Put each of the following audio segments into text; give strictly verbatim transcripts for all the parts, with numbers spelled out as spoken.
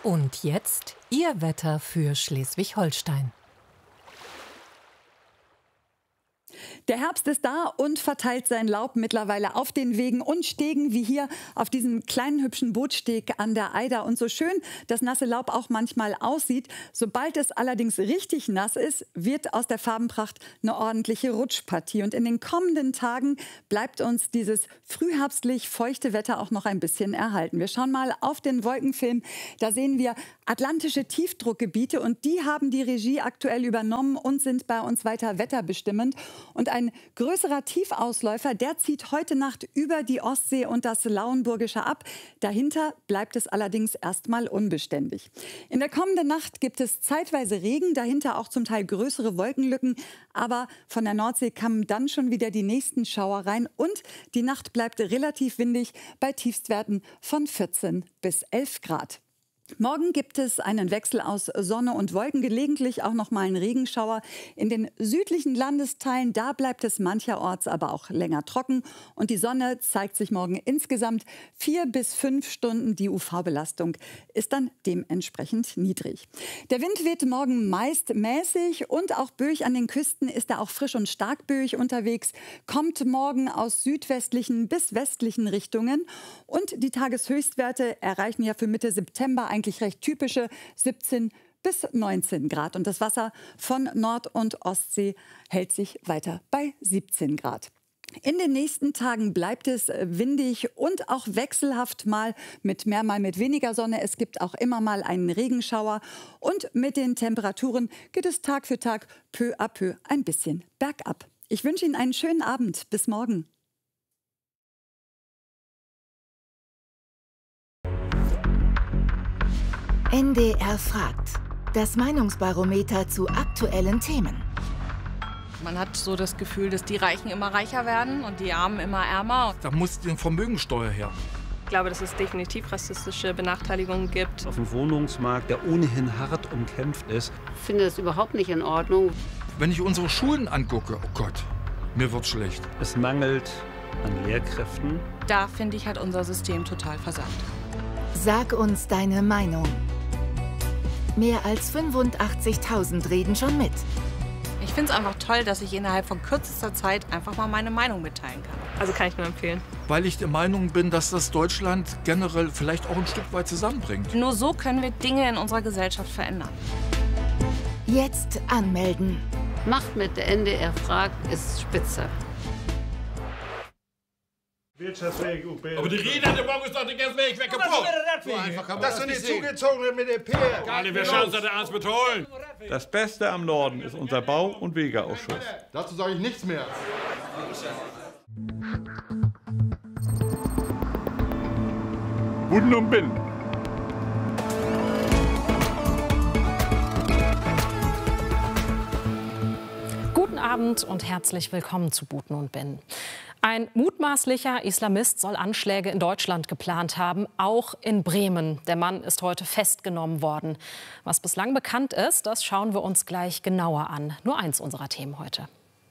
Und jetzt Ihr Wetter für Schleswig-Holstein. Der Herbst ist da und verteilt sein Laub mittlerweile auf den Wegen und Stegen, wie hier auf diesem kleinen hübschen Bootsteg an der Eider. Und so schön das nasse Laub auch manchmal aussieht, sobald es allerdings richtig nass ist, wird aus der Farbenpracht eine ordentliche Rutschpartie. Und in den kommenden Tagen bleibt uns dieses frühherbstlich feuchte Wetter auch noch ein bisschen erhalten. Wir schauen mal auf den Wolkenfilm. Da sehen wir atlantische Tiefdruckgebiete und die haben die Regie aktuell übernommen und sind bei uns weiter wetterbestimmend. Und ein größerer Tiefausläufer, der zieht heute Nacht über die Ostsee und das Lauenburgische ab. Dahinter bleibt es allerdings erstmal unbeständig. In der kommenden Nacht gibt es zeitweise Regen, dahinter auch zum Teil größere Wolkenlücken. Aber von der Nordsee kamen dann schon wieder die nächsten Schauer rein. Und die Nacht bleibt relativ windig bei Tiefstwerten von vierzehn bis elf Grad. Morgen gibt es einen Wechsel aus Sonne und Wolken, gelegentlich auch noch mal einen Regenschauer. In den südlichen Landesteilen, da bleibt es mancherorts aber auch länger trocken. Und die Sonne zeigt sich morgen insgesamt vier bis fünf Stunden. Die U V-Belastung ist dann dementsprechend niedrig. Der Wind weht morgen meist mäßig und auch böig an den Küsten ist er auch frisch und stark böig unterwegs. Kommt morgen aus südwestlichen bis westlichen Richtungen. Und die Tageshöchstwerte erreichen ja für Mitte September eigentlich recht typische siebzehn bis neunzehn Grad. Und das Wasser von Nord- und Ostsee hält sich weiter bei siebzehn Grad. In den nächsten Tagen bleibt es windig und auch wechselhaft, mal mit mehr, mal mit weniger Sonne. Es gibt auch immer mal einen Regenschauer. Und mit den Temperaturen geht es Tag für Tag peu à peu ein bisschen bergab. Ich wünsche Ihnen einen schönen Abend. Bis morgen. N D R fragt. Das Meinungsbarometer zu aktuellen Themen. Man hat so das Gefühl, dass die Reichen immer reicher werden und die Armen immer ärmer. Da muss die Vermögensteuer her. Ich glaube, dass es definitiv rassistische Benachteiligungen gibt. Auf dem Wohnungsmarkt, der ohnehin hart umkämpft ist. Ich finde das überhaupt nicht in Ordnung. Wenn ich unsere Schulen angucke, oh Gott, mir wird schlecht. Es mangelt an Lehrkräften. Da finde ich, hat unser System total versagt. Sag uns deine Meinung. Mehr als fünfundachtzigtausend reden schon mit. Ich finde es einfach toll, dass ich innerhalb von kürzester Zeit einfach mal meine Meinung mitteilen kann. Also kann ich nur empfehlen. Weil ich der Meinung bin, dass das Deutschland generell vielleicht auch ein Stück weit zusammenbringt. Nur so können wir Dinge in unserer Gesellschaft verändern. Jetzt anmelden. Macht mit, der N D R fragt, ist spitze. Aber die Rede an der Morgen ist doch den ganzen Weg weggepumpt. Das sind die Zugezogenen mit dem P. Alle, wir schauen uns an der Arzt holen. Das Beste am Norden ist unser Bau- und Wegeausschuss. Dazu sage ich nichts mehr. Buden und Binnen. Guten Abend und herzlich willkommen zu Buten und Binnen. Ein mutmaßlicher Islamist soll Anschläge in Deutschland geplant haben, auch in Bremen. Der Mann ist heute festgenommen worden. Was bislang bekannt ist, das schauen wir uns gleich genauer an. Nur eins unserer Themen heute.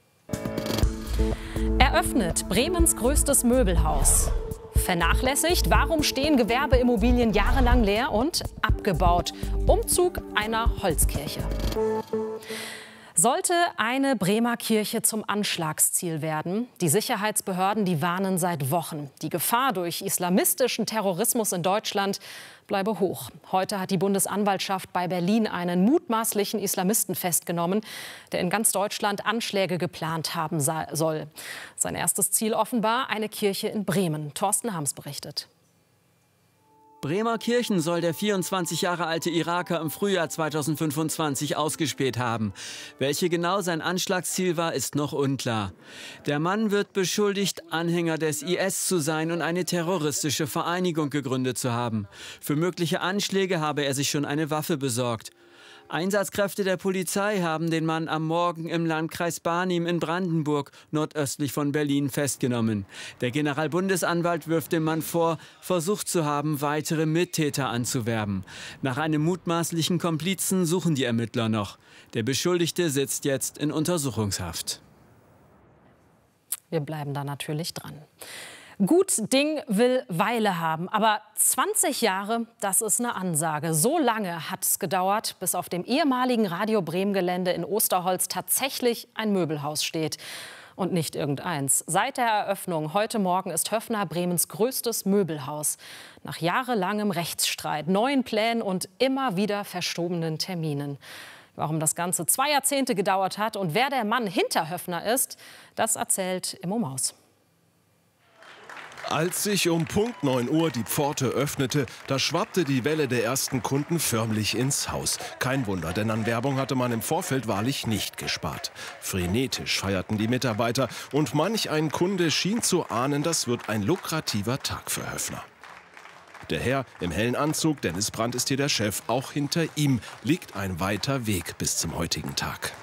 Eröffnet Bremens größtes Möbelhaus. Vernachlässigt, warum stehen Gewerbeimmobilien jahrelang leer und abgebaut? Umzug einer Holzkirche. Sollte eine Bremer Kirche zum Anschlagsziel werden? Die Sicherheitsbehörden, die warnen seit Wochen. Die Gefahr durch islamistischen Terrorismus in Deutschland bleibe hoch. Heute hat die Bundesanwaltschaft bei Berlin einen mutmaßlichen Islamisten festgenommen, der in ganz Deutschland Anschläge geplant haben soll. Sein erstes Ziel offenbar eine Kirche in Bremen. Thorsten Harms berichtet. Bremerkirchen soll der vierundzwanzig Jahre alte Iraker im Frühjahr zweitausendfünfundzwanzig ausgespäht haben. Welche genau sein Anschlagsziel war, ist noch unklar. Der Mann wird beschuldigt, Anhänger des I S zu sein und eine terroristische Vereinigung gegründet zu haben. Für mögliche Anschläge habe er sich schon eine Waffe besorgt. Einsatzkräfte der Polizei haben den Mann am Morgen im Landkreis Barnim in Brandenburg, nordöstlich von Berlin, festgenommen. Der Generalbundesanwalt wirft dem Mann vor, versucht zu haben, weitere Mittäter anzuwerben. Nach einem mutmaßlichen Komplizen suchen die Ermittler noch. Der Beschuldigte sitzt jetzt in Untersuchungshaft. Wir bleiben da natürlich dran. Gut Ding will Weile haben, aber zwanzig Jahre, das ist eine Ansage. So lange hat es gedauert, bis auf dem ehemaligen Radio Bremen-Gelände in Osterholz tatsächlich ein Möbelhaus steht. Und nicht irgendeins. Seit der Eröffnung heute Morgen ist Höffner Bremens größtes Möbelhaus. Nach jahrelangem Rechtsstreit, neuen Plänen und immer wieder verschobenen Terminen. Warum das Ganze zwei Jahrzehnte gedauert hat und wer der Mann hinter Höffner ist, das erzählt Immo Maus. Als sich um Punkt neun Uhr die Pforte öffnete, da schwappte die Welle der ersten Kunden förmlich ins Haus. Kein Wunder, denn an Werbung hatte man im Vorfeld wahrlich nicht gespart. Frenetisch feierten die Mitarbeiter und manch ein Kunde schien zu ahnen, das wird ein lukrativer Tag für Höffner. Der Herr im hellen Anzug, Dennis Brandt ist hier der Chef, auch hinter ihm liegt ein weiter Weg bis zum heutigen Tag.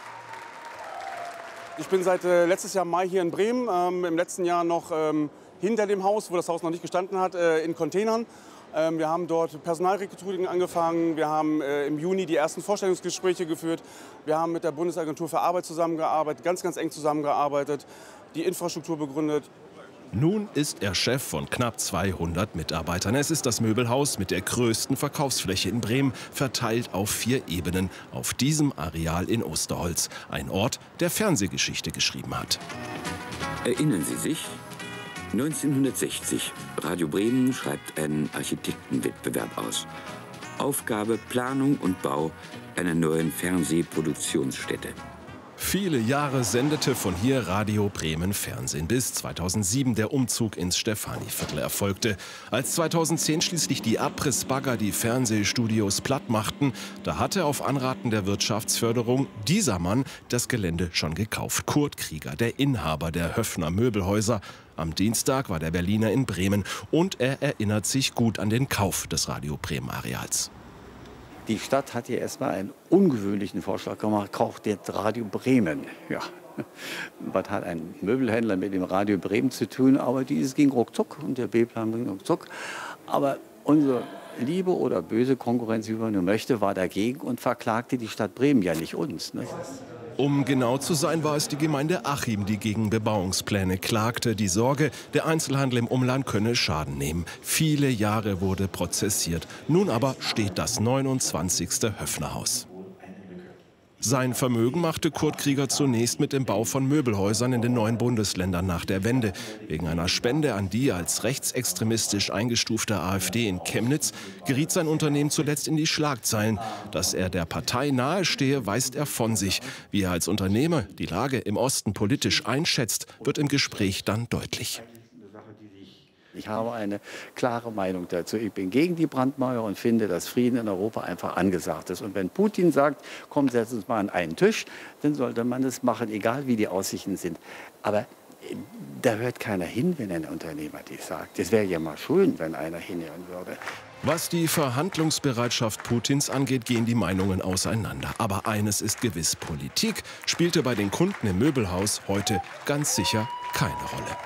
Ich bin seit äh, letztes Jahr Mai hier in Bremen, ähm, im letzten Jahr noch ähm, hinter dem Haus, wo das Haus noch nicht gestanden hat, äh, in Containern. Ähm, wir haben dort Personalrecruiting angefangen, wir haben äh, im Juni die ersten Vorstellungsgespräche geführt, wir haben mit der Bundesagentur für Arbeit zusammengearbeitet, ganz, ganz eng zusammengearbeitet, die Infrastruktur begründet. Nun ist er Chef von knapp zweihundert Mitarbeitern. Es ist das Möbelhaus mit der größten Verkaufsfläche in Bremen, verteilt auf vier Ebenen, auf diesem Areal in Osterholz. Ein Ort, der Fernsehgeschichte geschrieben hat. Erinnern Sie sich? neunzehnhundertsechzig. Radio Bremen schreibt einen Architektenwettbewerb aus. Aufgabe Planung und Bau einer neuen Fernsehproduktionsstätte. Viele Jahre sendete von hier Radio Bremen Fernsehen, bis zweitausendsieben der Umzug ins Stephaniviertel erfolgte. Als zweitausendzehn schließlich die Abrissbagger die Fernsehstudios platt machten, da hatte auf Anraten der Wirtschaftsförderung dieser Mann das Gelände schon gekauft. Kurt Krieger, der Inhaber der Höffner Möbelhäuser. Am Dienstag war der Berliner in Bremen und er erinnert sich gut an den Kauf des Radio Bremen Areals. Die Stadt hat hier erstmal einen ungewöhnlichen Vorschlag gemacht, kauft jetzt Radio Bremen. Ja, was hat ein Möbelhändler mit dem Radio Bremen zu tun? Aber dieses ging ruckzuck und der B-Plan ging ruckzuck. Aber unsere liebe oder böse Konkurrenz, wie man nur möchte, war dagegen und verklagte die Stadt Bremen, ja nicht uns. Ne? Um genau zu sein, war es die Gemeinde Achim, die gegen Bebauungspläne klagte. Die Sorge, der Einzelhandel im Umland könne Schaden nehmen. Viele Jahre wurde prozessiert. Nun aber steht das neunundzwanzigste Höffnerhaus. Sein Vermögen machte Kurt Krieger zunächst mit dem Bau von Möbelhäusern in den neuen Bundesländern nach der Wende. Wegen einer Spende an die als rechtsextremistisch eingestufte AfD in Chemnitz geriet sein Unternehmen zuletzt in die Schlagzeilen. Dass er der Partei nahestehe, weist er von sich. Wie er als Unternehmer die Lage im Osten politisch einschätzt, wird im Gespräch dann deutlich. Ich habe eine klare Meinung dazu. Ich bin gegen die Brandmauer und finde, dass Frieden in Europa einfach angesagt ist. Und wenn Putin sagt, komm, setz uns mal an einen Tisch, dann sollte man das machen, egal wie die Aussichten sind. Aber da hört keiner hin, wenn ein Unternehmer das sagt. Das wäre ja mal schön, wenn einer hinhören würde. Was die Verhandlungsbereitschaft Putins angeht, gehen die Meinungen auseinander. Aber eines ist gewiss, Politik spielte bei den Kunden im Möbelhaus heute ganz sicher keine Rolle.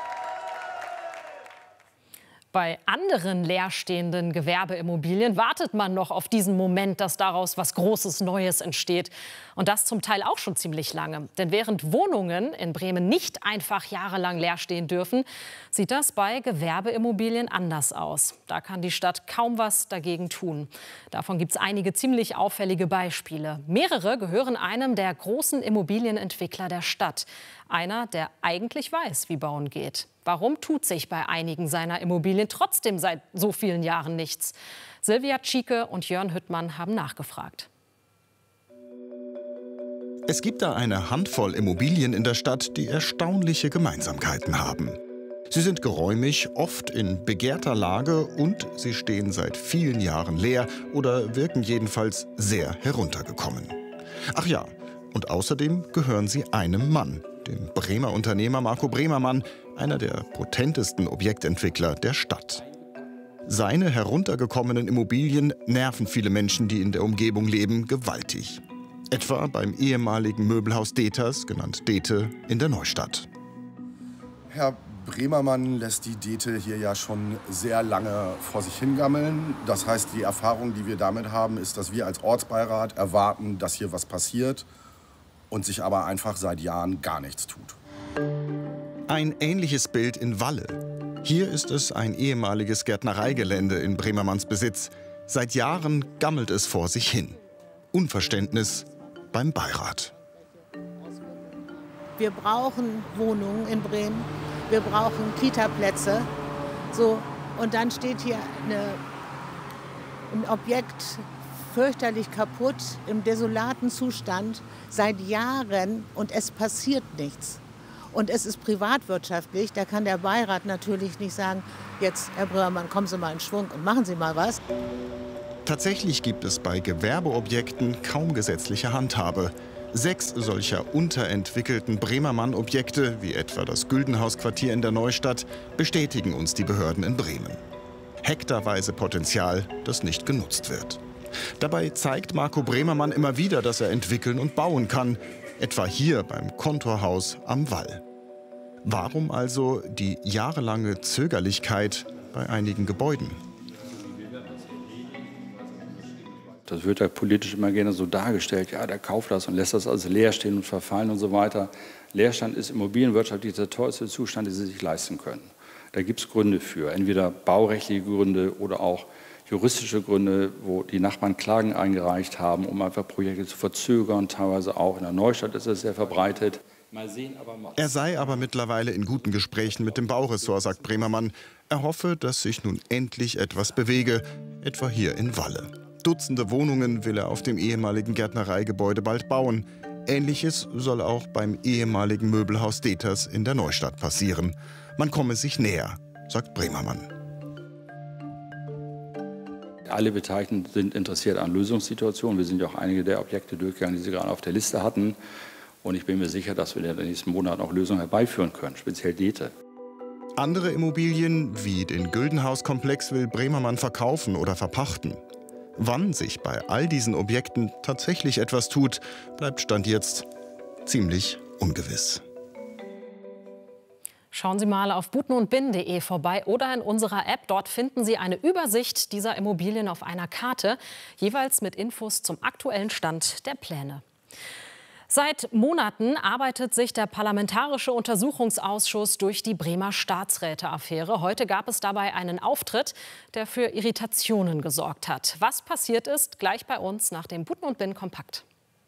Bei anderen leerstehenden Gewerbeimmobilien wartet man noch auf diesen Moment, dass daraus was Großes Neues entsteht. Und das zum Teil auch schon ziemlich lange. Denn während Wohnungen in Bremen nicht einfach jahrelang leer stehen dürfen, sieht das bei Gewerbeimmobilien anders aus. Da kann die Stadt kaum was dagegen tun. Davon gibt es einige ziemlich auffällige Beispiele. Mehrere gehören einem der großen Immobilienentwickler der Stadt. Einer, der eigentlich weiß, wie Bauen geht. Warum tut sich bei einigen seiner Immobilien trotzdem seit so vielen Jahren nichts? Silvia Tschike und Jörn Hüttmann haben nachgefragt. Es gibt da eine Handvoll Immobilien in der Stadt, die erstaunliche Gemeinsamkeiten haben. Sie sind geräumig, oft in begehrter Lage und sie stehen seit vielen Jahren leer oder wirken jedenfalls sehr heruntergekommen. Ach ja, und außerdem gehören sie einem Mann, dem Bremer Unternehmer Marco Bremermann, einer der potentesten Objektentwickler der Stadt. Seine heruntergekommenen Immobilien nerven viele Menschen, die in der Umgebung leben, gewaltig. Etwa beim ehemaligen Möbelhaus Deters, genannt Dete, in der Neustadt. Herr Bremermann lässt die Dete hier ja schon sehr lange vor sich hingammeln. Das heißt, die Erfahrung, die wir damit haben, ist, dass wir als Ortsbeirat erwarten, dass hier was passiert und sich aber einfach seit Jahren gar nichts tut. Ein ähnliches Bild in Walle. Hier ist es ein ehemaliges Gärtnereigelände in Bremermanns Besitz. Seit Jahren gammelt es vor sich hin. Unverständnis beim Beirat. Wir brauchen Wohnungen in Bremen, wir brauchen Kita-Plätze. So, und dann steht hier eine, ein Objekt fürchterlich kaputt, im desolaten Zustand, seit Jahren, und es passiert nichts. Und es ist privatwirtschaftlich, da kann der Beirat natürlich nicht sagen, jetzt, Herr Bröhrmann, kommen Sie mal in Schwung und machen Sie mal was. Tatsächlich gibt es bei Gewerbeobjekten kaum gesetzliche Handhabe. Sechs solcher unterentwickelten Bremermann-Objekte, wie etwa das Güldenhaus-Quartier in der Neustadt, bestätigen uns die Behörden in Bremen. Hektarweise Potenzial, das nicht genutzt wird. Dabei zeigt Marco Bremermann immer wieder, dass er entwickeln und bauen kann, etwa hier beim Kontorhaus am Wall. Warum also die jahrelange Zögerlichkeit bei einigen Gebäuden? Das wird ja politisch immer gerne so dargestellt, ja, der kauft das und lässt das also leer stehen und verfallen und so weiter. Leerstand ist immobilienwirtschaftlich der teuerste Zustand, den Sie sich leisten können. Da gibt es Gründe für, entweder baurechtliche Gründe oder auch juristische Gründe, wo die Nachbarn Klagen eingereicht haben, um einfach Projekte zu verzögern. Teilweise auch in der Neustadt ist es sehr verbreitet. Mal sehen, aber mal. Er sei aber mittlerweile in guten Gesprächen mit dem Bauressort, sagt Bremermann. Er hoffe, dass sich nun endlich etwas bewege, etwa hier in Walle. Dutzende Wohnungen will er auf dem ehemaligen Gärtnereigebäude bald bauen. Ähnliches soll auch beim ehemaligen Möbelhaus Deters in der Neustadt passieren. Man komme sich näher, sagt Bremermann. Alle Beteiligten sind interessiert an Lösungssituationen. Wir sind ja auch einige der Objekte durchgegangen, die Sie gerade auf der Liste hatten. Und ich bin mir sicher, dass wir in den nächsten Monaten auch Lösungen herbeiführen können, speziell Dete. Andere Immobilien, wie den Güldenhaus-Komplex, will Bremermann verkaufen oder verpachten. Wann sich bei all diesen Objekten tatsächlich etwas tut, bleibt Stand jetzt ziemlich ungewiss. Schauen Sie mal auf buten und bin punkt de vorbei oder in unserer App. Dort finden Sie eine Übersicht dieser Immobilien auf einer Karte, jeweils mit Infos zum aktuellen Stand der Pläne. Seit Monaten arbeitet sich der Parlamentarische Untersuchungsausschuss durch die Bremer Staatsräte-Affäre. Heute gab es dabei einen Auftritt, der für Irritationen gesorgt hat. Was passiert ist, gleich bei uns nach dem Buten und Bin Kompakt.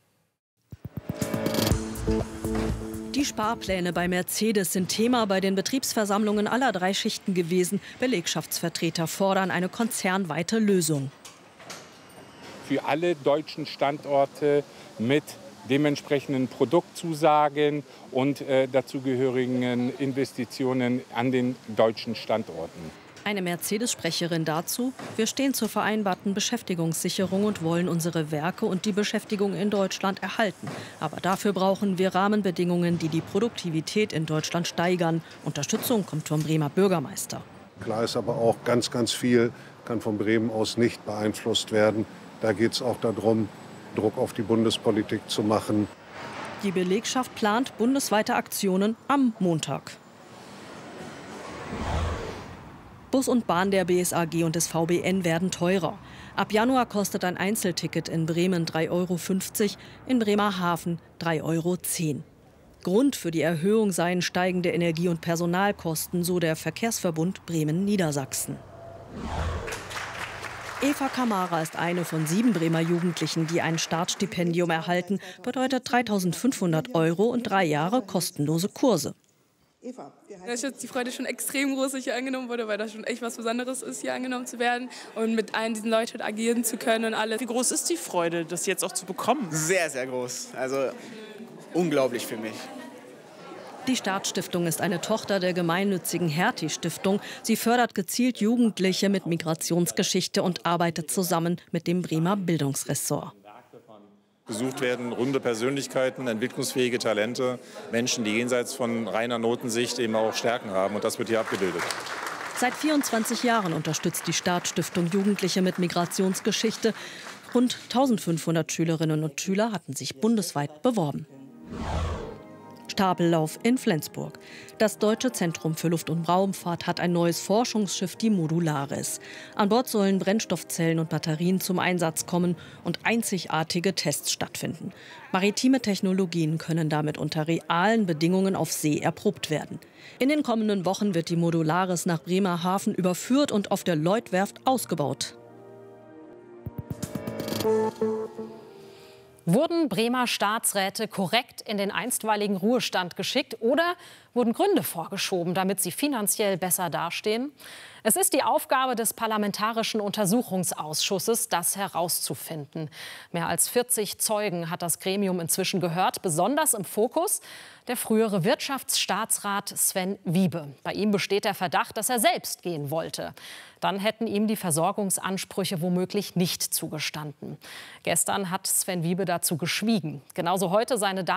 Die Sparpläne bei Mercedes sind Thema bei den Betriebsversammlungen aller drei Schichten gewesen. Belegschaftsvertreter fordern eine konzernweite Lösung. Für alle deutschen Standorte mit dementsprechenden Produktzusagen und äh, dazugehörigen Investitionen an den deutschen Standorten. Eine Mercedes-Sprecherin dazu: Wir stehen zur vereinbarten Beschäftigungssicherung und wollen unsere Werke und die Beschäftigung in Deutschland erhalten. Aber dafür brauchen wir Rahmenbedingungen, die die Produktivität in Deutschland steigern. Unterstützung kommt vom Bremer Bürgermeister. Klar ist aber auch, ganz, ganz viel kann von Bremen aus nicht beeinflusst werden. Da geht es auch darum, Druck auf die Bundespolitik zu machen. Die Belegschaft plant bundesweite Aktionen am Montag. Bus und Bahn der B S A G und des V B N werden teurer. Ab Januar kostet ein Einzelticket in Bremen drei Euro fünfzig, in Bremerhaven drei Euro zehn. Grund für die Erhöhung seien steigende Energie- und Personalkosten, so der Verkehrsverbund Bremen-Niedersachsen. Eva Kamara ist eine von sieben Bremer Jugendlichen, die ein Startstipendium erhalten. Bedeutet dreitausendfünfhundert Euro und drei Jahre kostenlose Kurse. Es ist jetzt die Freude schon extrem groß, dass ich hier angenommen wurde, weil das schon echt was Besonderes ist, hier angenommen zu werden und mit allen diesen Leuten agieren zu können und alles. Wie groß ist die Freude, das jetzt auch zu bekommen? Sehr, sehr groß. Also unglaublich für mich. Die Startstiftung ist eine Tochter der gemeinnützigen Hertie-Stiftung. Sie fördert gezielt Jugendliche mit Migrationsgeschichte und arbeitet zusammen mit dem Bremer Bildungsressort. Gesucht werden runde Persönlichkeiten, entwicklungsfähige Talente, Menschen, die jenseits von reiner Notensicht eben auch Stärken haben. Und das wird hier abgebildet. Seit vierundzwanzig Jahren unterstützt die Startstiftung Jugendliche mit Migrationsgeschichte. Rund eintausendfünfhundert Schülerinnen und Schüler hatten sich bundesweit beworben. Stapellauf in Flensburg. Das Deutsche Zentrum für Luft- und Raumfahrt hat ein neues Forschungsschiff, die Modularis. An Bord sollen Brennstoffzellen und Batterien zum Einsatz kommen und einzigartige Tests stattfinden. Maritime Technologien können damit unter realen Bedingungen auf See erprobt werden. In den kommenden Wochen wird die Modularis nach Bremerhaven überführt und auf der Lloyd-Werft ausgebaut. Wurden Bremer Staatsräte korrekt in den einstweiligen Ruhestand geschickt oder wurden Gründe vorgeschoben, damit sie finanziell besser dastehen? Es ist die Aufgabe des Parlamentarischen Untersuchungsausschusses, das herauszufinden. Mehr als vierzig Zeugen hat das Gremium inzwischen gehört, besonders im Fokus der frühere Wirtschaftsstaatsrat Sven Wiebe. Bei ihm besteht der Verdacht, dass er selbst gehen wollte. Dann hätten ihm die Versorgungsansprüche womöglich nicht zugestanden. Gestern hat Sven Wiebe dazu geschwiegen. Genauso heute seine